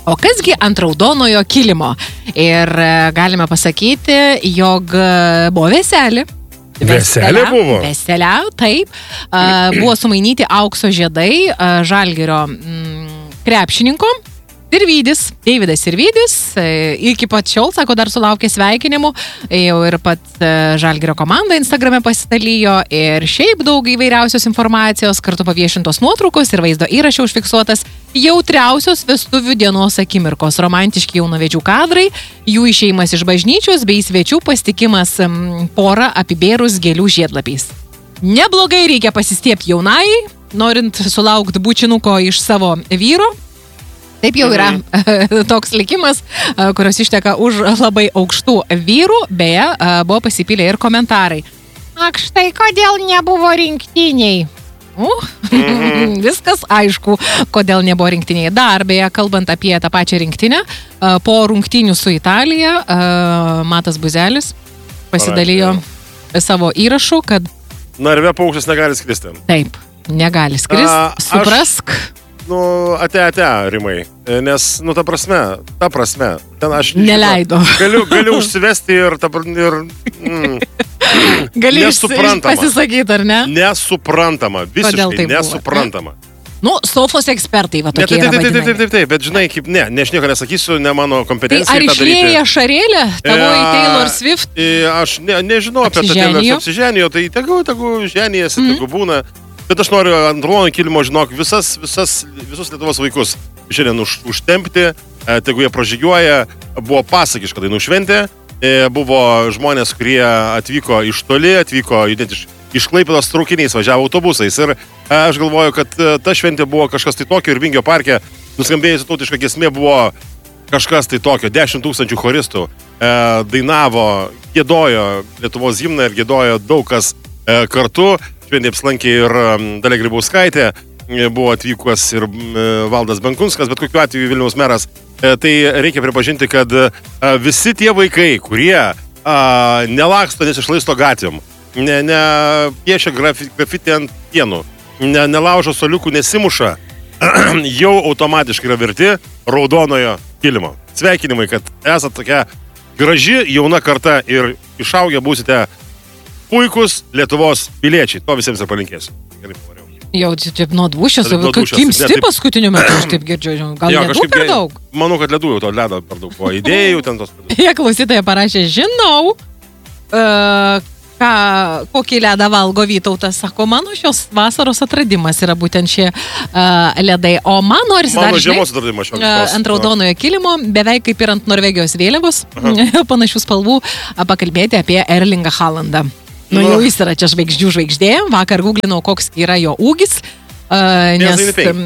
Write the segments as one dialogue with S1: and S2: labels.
S1: O kasgi ant raudonojo kilimo? Ir galime pasakyti, jog buvo veselė.
S2: Veselė buvo?
S1: Veselė, taip. Buvo sumainyti aukso žiedai Žalgirio krepšininko. Deividas Sirvydis, iki pat šiol, sako, dar sulaukė sveikinimų, jau ir pat Žalgirio komanda Instagrame pasidalijo ir šiaip daug įvairiausios informacijos, kartu paviešintos nuotraukos ir vaizdo įraše užfiksuotas jautriausios vestuvių dienos akimirkos, romantiški jaunavedžių kadrai, jų išėjimas iš bažnyčios bei svečių pasitikimas porą apibėrus gėlių žiedlapiais. Neblogai reikia pasistiepti jaunai, norint sulaukti bučinuko iš savo vyro. Taip jau yra toks likimas, kurios išteka už labai aukštų vyrų, beje, buvo pasipylę ir komentarai. Ak, štai kodėl nebuvo rinktiniai? Viskas aišku, kodėl nebuvo rinktiniai. Dar, beje, kalbant apie tą pačią rinktinę, po rungtynių su Italija, Matas Buzelis pasidalijo savo įrašu, kad...
S2: Narve paukštis negali skristi.
S1: Taip, negali skristi, suprask.
S2: Ate, Rimai, nes, ta prasme, ten aš...
S1: Neleido.
S2: Galiu užsivesti ir
S1: gali pasisakyti, ar ne?
S2: Nesuprantama, visiškai nesuprantama.
S1: Sofos ekspertai, va tokie yra vadinami.
S2: Taip, bet žinai, kaip, ne, aš nieko nesakysiu, ne mano kompetencija.
S1: Tai ar išlėja šarėlė tavoji Taylor Swift?
S2: Aš nežinau apie tą Taylor apsiženijo, tai tegu ženijasi, tegu būna. Bet aš noriu ant raudonojo kilimo, žinok, visus Lietuvos vaikus šiandien užtempti, tegu jie pražygiuoja, buvo pasakiška dainų šventė, buvo žmonės, kurie atvyko iš toli, atvyko judėti iš Klaipėdos traukiniais, važiavo autobusais ir aš galvoju, kad ta šventė buvo kažkas tai tokio ir Vingio parke nuskambėjusi tautiška giesmė buvo kažkas tai tokio, 10 000 choristų dainavo, giedojo Lietuvos himną ir giedojo daug kas kartu. Šventė apsilankė ir Dalia Grybauskaitė, buvo atvykus ir Valdas Benkunskas, bet kokiu atveju Vilniaus meras. Tai reikia pripažinti, kad visi tie vaikai, kurie nelaksto nesišlaisto gatvėm, nepiešia grafitį ant sienų, nelaužo soliukų, nesimuša, jau automatiškai yra verti raudonojo kilimo. Sveikinimai, kad esate tokia graži jauna karta ir išaugę būsite puikus Lietuvos piliečiai. To visiems ir palinkėsiu. Gerai, pavariau.
S1: Jau čia nuo dūšios, kimsti paskutiniu metu, aš taip girdžiu. Gal ledų per daug?
S2: Manau, kad ledų jau to ledo per daug. O idėjų ten tos...
S1: Jie klausytoje parašė, žinau, kokį ledą valgo Vytautas. Sako, mano šios vasaros atradimas yra būtent šie ledai. O man norisi dar, ant raudonojo kilimo, beveik kaip ir ant Norvegijos vėliavos, panašių spalvų, pakalbėti apie Erlingą Haalandą. Jau jis yra čia žvaigždė. Vakar googlinau, koks yra jo ūgis. Nes...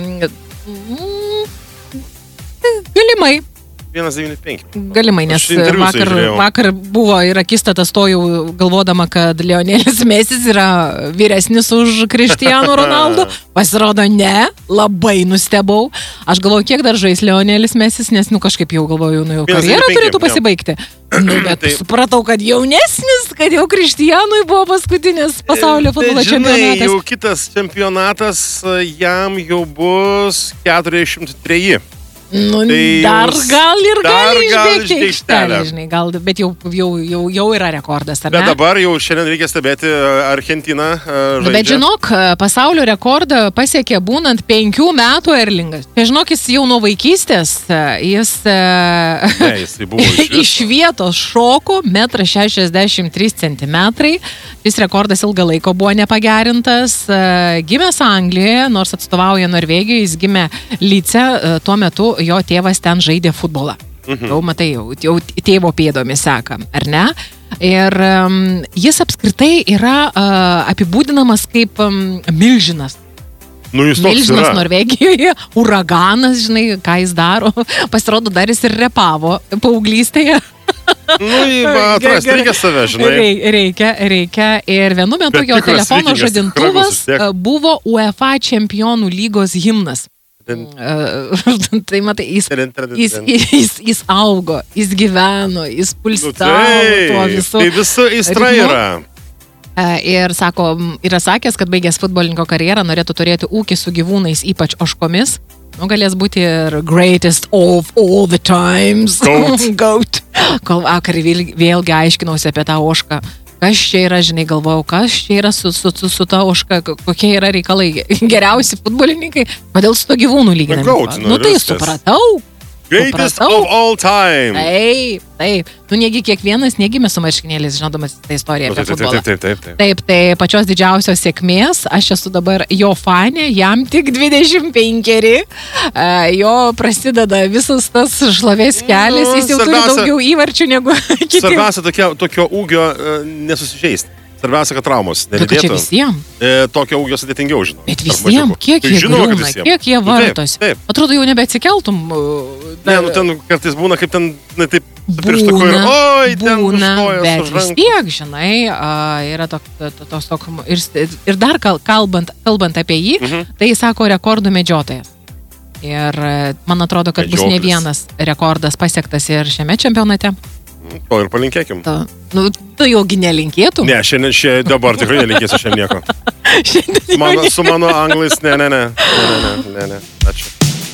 S1: Galimai.
S2: 1,95.
S1: Galimai, nes vakar buvo ir akistatas to jau galvodama, kad Lionelis Mesis yra vyresnis už Cristiano Ronaldo. Pasirodo, ne, labai nustebau. Aš galvoju, kiek dar žais Lionelis Mesis, nes kažkaip jau galvoju, jau karjerą turėtų pasibaigti. Bet supratau, kad jaunesnis, kad jau Cristianui buvo paskutinis pasaulio futbolo čempionatas.
S2: Žinai, jau kitas čempionatas jam jau bus 403.
S1: Dar gal ir gali išbėgti aikštelę, žinai, bet jau yra rekordas, ar ne?
S2: Bet dabar jau šiandien reikia stebėti Argentiną žaidžia.
S1: Bet žinok, pasaulio rekordą pasiekė būnant 5 metų Erlingas. Žinok, jis jau nuo vaikystės, jis iš vietos šoko 1,63 m. Šis rekordas ilgą laiko buvo nepagerintas. Gimęs Anglijoje, nors atstovauja Norvegijoje, jis gimė Lice, tuo metu jo tėvas ten žaidė futbolą. Jau matai, jau tėvo pėdomis seka, ar ne? Ir jis apskritai yra apibūdinamas kaip milžinas. Milžinas Norvegijoje, uraganas, žinai, ką jis daro. Pasirodo, dar jis ir repavo paauglystėje.
S2: Atrasti reikia save, žinai.
S1: Reikia. Ir vienu metu jo telefono žadintuvas buvo UEFA čempionų lygos himnas. Tai matai, jis augo, jis gyveno, jis pulsavo tuo visu.
S2: Tai visų aistra yra.
S1: Ir sako, yra sakęs, kad baigęs futbolininko karjerą norėtų turėti ūkį su gyvūnais, ypač ožkomis. Galės būti ir greatest of all the times. Goat. Kol vakar vėlgi aiškinausi apie tą ožką. Kas čia yra, žinai, galvojau, kas čia yra su ta ožka, kokie yra reikalai. Geriausi futbolininkai, kodėl su to gyvūnų lyginami? Tai supratau.
S2: Greatest of all time.
S1: Taip. Negi kiekvienas negimė su marškinėliais, žinodamas tą istoriją apie futbolą. Taip, tai pačios didžiausios sėkmės. Aš esu dabar jo fanė, jam tik 25. Jo prasideda visas tas šlovės kelias, jis jau turi daugiau įvarčių negu kiti.
S2: Svarbiausia tokio ūgio nesusižeisti. Svarbiausia, kad traumos nelydėtų.
S1: Čia visiems?
S2: Tokio ūgio sudėtingiau, žinau.
S1: Bet visiems, kiek jie griūna, kiek jie vartos. Atrodo, jau nebeatsikeltum.
S2: Ne, ten kartais būna, kaip ten, taip, pirštuku ir, ten užkojas.
S1: Bet vis tiek, žinai, yra toks, ir dar kalbant apie jį, tai sako rekordų medžiotojas. Ir man atrodo, kad bus ne vienas rekordas pasiektas ir šiame čempionate.
S2: To ir palinkėkim.
S1: Tu jaugi nelinkėtum?
S2: Ne, šiandien dabar tikrai nelinkėsiu šiandien nieko. Su mano anglais, ne. Ačiū.